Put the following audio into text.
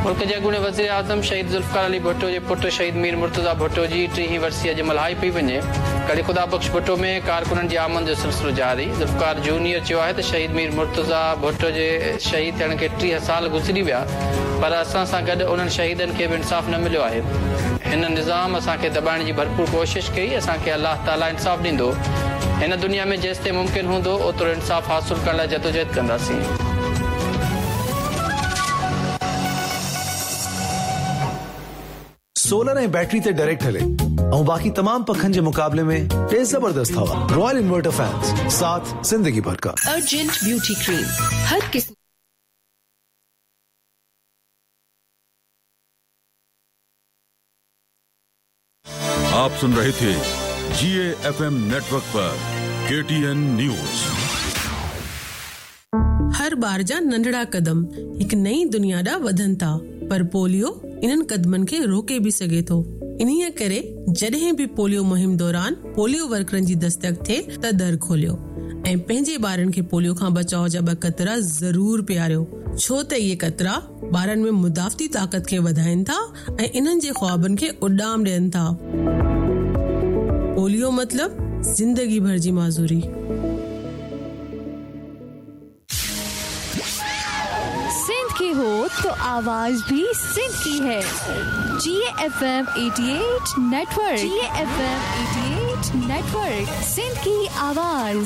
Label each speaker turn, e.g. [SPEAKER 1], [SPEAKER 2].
[SPEAKER 1] मुल्क जे अॻूणे वज़ीर आज़म शहीद ज़ुल्फ़िकार अली भुट्टो जे पुट शहीद मीर मुर्तज़ा भुट्टो जी 30 वर्सी अॼु मल्हाई पई वञे। कड़ी ख़ुदा बख़्श भुट्टो में कारकुननि जी आमद जो सिलसिलो जारी। ज़ुल्फ़िकार जूनियर चयो आहे त शहीद मीर मुर्तज़ा भुट्टो जे शहीद थियण खे 30 साल गुज़री विया, पर असां सां गॾु उन्हनि शहीदनि खे बि इंसाफ़ न मिलियो आहे। हिन निज़ाम असांखे दॿाइण जी भरपूर कोशिशि कई। असांखे अल्लाह ताला इंसाफ़ ॾींदो। हिन दुनिया में जेसिताईं मुमकिन हूंदो ओतिरो इंसाफ़ हासिल करण लाइ जदोजहद कंदासीं।
[SPEAKER 2] सोलर ऐं बैटरी ते डायरेक्ट हले ऐं बाक़ी तमाम पखन जे मुकाबले में टे जबरदस्त हवा। रॉयल इन्वर्टर फैंस, साथ जिंदगी भर का।
[SPEAKER 3] अर्जेंट ब्यूटी क्रीम हर किस्म।
[SPEAKER 4] आप सुन रहे थे GAFM नेटवर्क पर KTN न्यूज।
[SPEAKER 5] हर बार जा नंढड़ा कदम एक नई दुनिया दा वधन था, पर पोलियो इन्हनि कदमनि खे रोके भी सघे थो। इन्हीअ करे जॾहिं भी पोलियो मुहिम दौरान पोलियो वर्करनि जी दस्तक थे त दर खोलियो ऐं पंहिंजे ॿारनि खे पोलियो खां बचाव जा 2 कतरा ज़रूर पियारियो, छो त इहे कतरा ॿारनि में मुदाफ़ती ताक़त खे वधाइनि था ऐं इन्हनि जे ख्वाबनि खे उॾाम ॾियनि था। पोलियो मतलब जिंदगी भर जी माज़ूरी।
[SPEAKER 6] सिंध की हो तो आवाज भी सिंध की है। GAFM 88 network. GAFM 88 network, Sindh की आवाज।